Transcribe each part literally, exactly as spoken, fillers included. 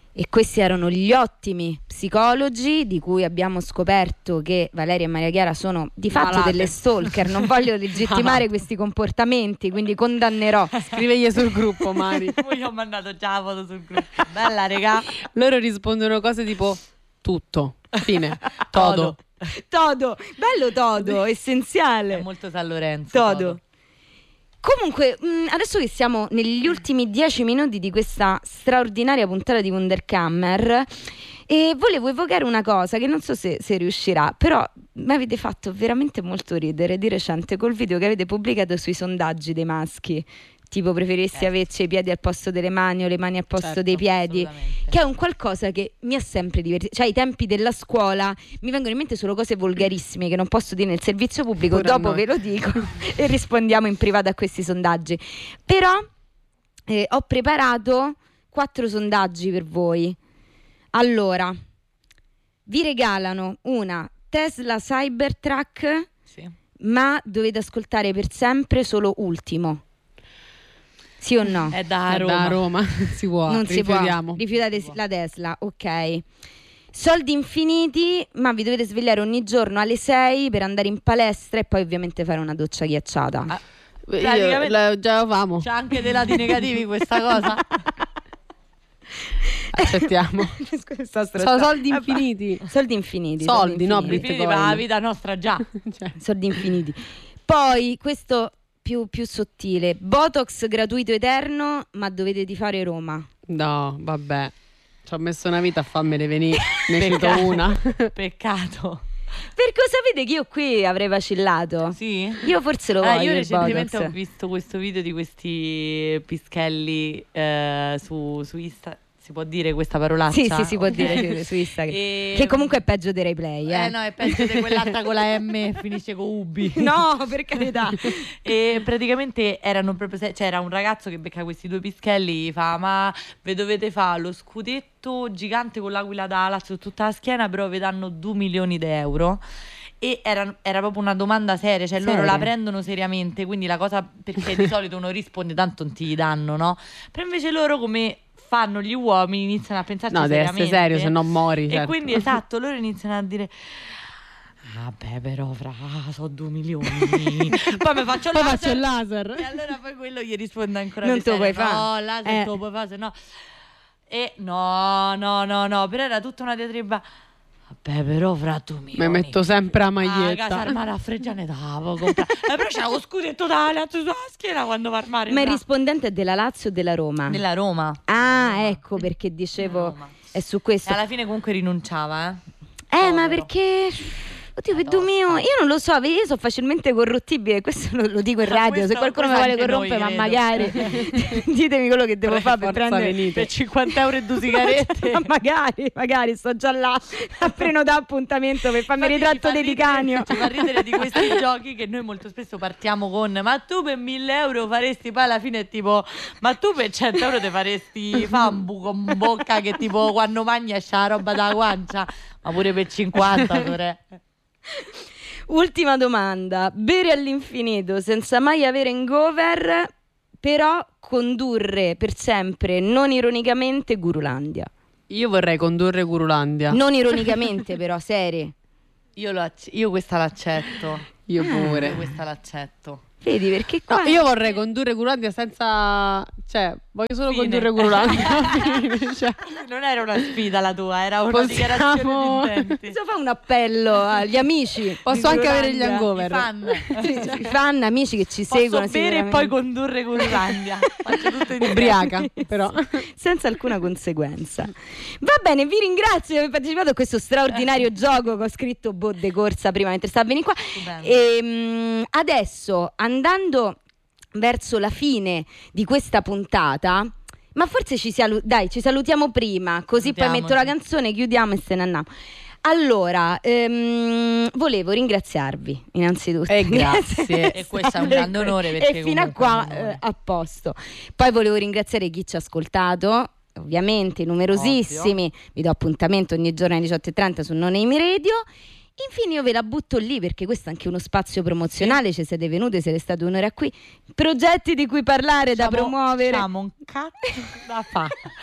E questi erano gli ottimi psicologi di cui abbiamo scoperto che Valeria e Maria Chiara sono di fatto Malate. delle stalker. Non voglio legittimare questi comportamenti, quindi condannerò. Scrivegli sul gruppo, Mari. Poi io ho mandato già la foto sul gruppo. Bella, regà. Loro rispondono cose tipo tutto, fine, todo. Todo, bello todo, essenziale. È molto San Lorenzo. Todo. Todo. Comunque, mh, adesso che siamo negli ultimi dieci minuti di questa straordinaria puntata di Wunderkammer, e volevo evocare una cosa che non so se, se riuscirà, però mi avete fatto veramente molto ridere di recente col video che avete pubblicato sui sondaggi dei maschi. Tipo, preferissi Eh. averci i piedi al posto delle mani o le mani al posto Certo, dei piedi, assolutamente. che è un qualcosa che mi ha sempre divertito. Cioè, ai tempi della scuola mi vengono in mente solo cose volgarissime che non posso dire nel servizio pubblico. Pure a Dopo noi. ve lo dico e rispondiamo in privato a questi sondaggi. Però eh, ho preparato quattro sondaggi per voi. Allora, vi regalano una Tesla Cybertruck, Sì. ma dovete ascoltare per sempre solo Ultimo. Sì o no? È da È Roma. da Roma, si può, Non si può. rifiutiamo. Rifiutate la Tesla, ok. Soldi infiniti, ma vi dovete svegliare ogni giorno alle sei per andare in palestra e poi ovviamente fare una doccia ghiacciata. Ah, Io praticamente- la- già lo famo, C'ha anche dei lati negativi questa cosa. accettiamo. Sto Sono strozzando. soldi Vabbè. infiniti. Soldi infiniti. Soldi, no, infiniti. Quindi per la vita nostra già. Cioè, Soldi infiniti. Poi questo più, più sottile: Botox gratuito eterno, ma dovete fare Roma. no, vabbè. Ci ho messo una vita a farmene venire. Ne cito Peccato. una. Peccato. Perché sapete che io qui avrei vacillato? Sì? Io forse lo Ah, voglio io il recentemente Botox. ho visto questo video di questi pischelli eh, su, su Insta. Si può dire questa parolaccia? Sì, sì, si può Ok. dire su Instagram. E- Che comunque è peggio dei replay, eh. Eh no, è peggio di quell'altra con la M e finisce con Ubi. No, per carità. E praticamente erano proprio se- c'era un ragazzo che becca questi due pischelli, gli fa: ma vi dovete fare lo scudetto gigante con l'aquila da Lazio su tutta la schiena, però vi danno due milioni di euro. E era, era proprio una domanda seria, cioè loro Seria? la prendono seriamente, quindi la cosa, perché di solito uno risponde tanto non ti gli danno, no? Però invece loro, come fanno gli uomini, iniziano a pensarci No, deve seriamente. essere serio, se no mori. E certo. quindi esatto, loro iniziano a dire: ah beh, però fra, sono due milioni. Poi mi faccio il Poi laser. faccio il laser. E allora poi quello gli risponde ancora Non più te lo serio, puoi fare. no, laser Eh. te lo puoi fare, se no. E no, no, no, no, però era tutta una diatriba. Vabbè, però fra tu mi Mi metto sempre la Ah, maglietta. casa armare a Freggiane davo compra- eh, però c'era lo scudetto da Lazio sulla schiena quando va a armare. Ma il fra. rispondente è della Lazio o della Roma? Nella Roma. Ah, Roma. ecco perché dicevo Roma. è su E questo. alla fine comunque rinunciava, eh. Eh, ma povero. perché Oddio, per Dio mio, io non lo so, io sono facilmente corruttibile, questo lo, lo dico in radio, se Questo- qualcuno mi questo vuole anche corrompere, ma noi, magari ditemi quello che devo Per fare per forza prendere venite. Per cinquanta euro e due sigarette. Ma magari, magari sto già là a prenotare appuntamento per farmi il Infatti ritratto ci fa di ridere- Ticanio. Ci fa ridere di questi giochi che noi molto spesso partiamo con: ma tu per mille euro faresti, poi alla fine è tipo: ma tu per cento euro te faresti fa un buco in bocca che tipo quando mangi esce la roba da guancia, ma pure per cinquanta sore. Ultima domanda: bere all'infinito senza mai avere hangover, però condurre per sempre, non ironicamente, Gurulandia. Io vorrei condurre Gurulandia. Non ironicamente, però, serie. Io, lo acc- io questa l'accetto. Io Ah. pure. Io questa l'accetto. Vedi, perché No, qua io vorrei condurre Gurulandia senza... Cioè, voglio solo Fine. condurre Gurulandia. Fine, cioè. Non era una sfida la tua, era una Possiamo- dichiarazione di intenti. Posso fare un appello agli amici? Posso di anche avere gli Gurulandia? hangover. I fan. Sì, sì, fan, amici che ci Posso seguono bere e sicuramente. poi condurre Gurulandia. Faccio tutto in Ubriaca, però. Senza alcuna conseguenza. Va bene, vi ringrazio di aver partecipato a questo straordinario gioco che ho scritto boh de corsa prima mentre stavo a venire qua. Stupendo. E, adesso, andando verso la fine di questa puntata, ma forse ci, salu- dai, ci salutiamo prima, così poi Salutiamoci. metto la canzone, chiudiamo e se ne andiamo. Allora, ehm, volevo ringraziarvi innanzitutto. E grazie. E questo è un grande onore, perché E fino a comunque è qua un onore. eh, a posto. Poi volevo ringraziare chi ci ha ascoltato, ovviamente numerosissimi. Vi do appuntamento ogni giorno alle diciotto e trenta su Non Amy Radio. Infine io ve la butto lì perché questo è anche uno spazio promozionale, ci siete venute, siete state un'ora qui, progetti di cui parlare, da C'amo- promuovere. c'amo un cazzo da fare.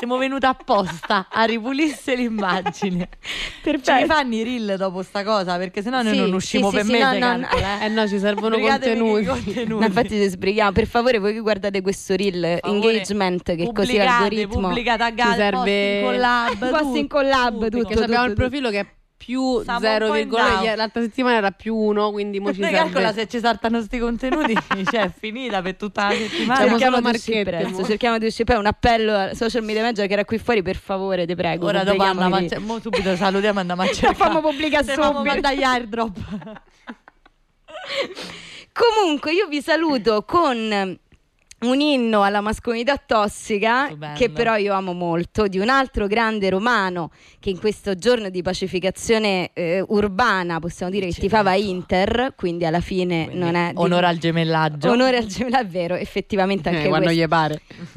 Siamo venute apposta a ripulisse l'immagine. Perfetto. Ci fanno i reel dopo sta cosa, perché sennò noi Sì, non uscimo sì, per sì, mese, sì, no, no, calcola, eh. Eh no, ci servono Sbrigatevi contenuti. con i contenuti. No, infatti ci sbrighiamo. Per favore, voi che guardate questo reel, favore, engagement, che così pubblicate, l'algoritmo pubblica, taggate, Ci serve- post in collab, Post tutto, in collab, tutto. tutto. Perché abbiamo il profilo che è più Stiamo un zero po' in virgola down. l'altra settimana era più uno, quindi mo ci Noi serve. calcola se ci saltano sti contenuti, cioè è finita per tutta la settimana. Siamo cerchiamo solo di uscire marchette, presto, mo. cerchiamo di uscire. Poi un appello al social media manager che era qui fuori, per favore, te prego. Ora dopo pubblichiamo andiamo a i- cer- mo subito salutiamo e andiamo a cercare. Fammo pubblicare Se fammo subito. mandare gli airdrop. Comunque io vi saluto con un inno alla mascolinità tossica, Stupendo. che però io amo molto, di un altro grande romano che in questo giorno di pacificazione eh, urbana possiamo dire che tifava Inter, quindi alla fine Quindi, non è di- onore al gemellaggio. onore al gemellaggio, è vero, effettivamente anche Eh, quando questo gli pare.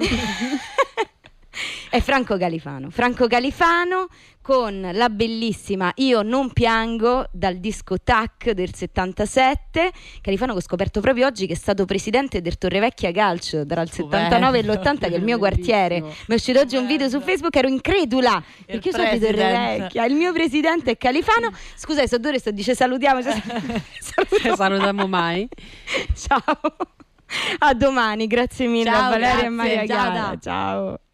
è Franco Califano. Franco Califano con la bellissima Io non piango dal disco Tac del settantasette. Califano che ho scoperto proprio oggi che è stato presidente del Torrevecchia Calcio tra il Stupendo. settantanove e l'ottanta, che è il mio quartiere. Bellissimo. Mi è uscito oggi un video su Stupendo. Facebook, ero incredula Il perché io sono di president. Torrevecchia, il mio presidente è Califano. Scusa, adesso due ore sto dice salutiamo. Cioè, Ci salutiamo mai. ciao, a domani, grazie mille Ciao, a Valeria grazie, e Maria Giada. Chiara. Ciao.